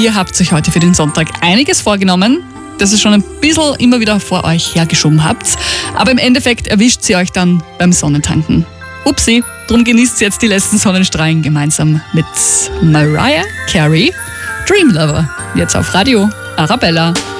Ihr habt euch heute für den Sonntag einiges vorgenommen, das ihr schon ein bisschen immer wieder vor euch hergeschoben habt. Aber im Endeffekt erwischt sie euch dann beim Sonnentanken. Upsi, drum genießt jetzt die letzten Sonnenstrahlen gemeinsam mit Mariah Carey. Dream Lover, jetzt auf Radio Arabella.